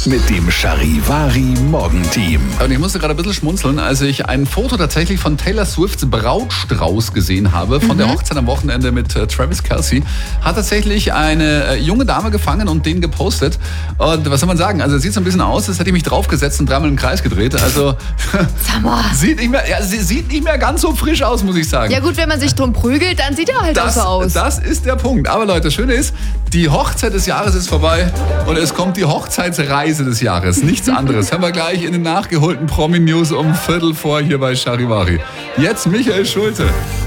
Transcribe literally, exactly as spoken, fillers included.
mit dem Charivari Morgenteam. Und ich musste gerade ein bisschen schmunzeln, als ich ein Foto tatsächlich von Taylor Swifts Brautstrauß gesehen habe, von mhm. der Hochzeit am Wochenende mit äh, Travis Kelce. Hat tatsächlich eine äh, junge Dame gefangen und den gepostet. Und was soll man sagen? Also es sieht so ein bisschen aus, als hätte ich mich draufgesetzt und dreimal im Kreis gedreht. Also sieht nicht mehr, ja, sie sieht nicht mehr ganz so frisch aus, muss ich sagen. Ja gut, wenn man sich drum prügelt, dann sieht er halt das, auch so aus. Das ist der Punkt. Aber Leute, das Schöne ist, die Hochzeit des Jahres ist vorbei und es kommt die Hochzeitsreise des Jahres. Nichts anderes. Hören wir gleich in den nachgeholten Promi-News um Viertel vor hier bei Charivari. Jetzt Michael Schulte.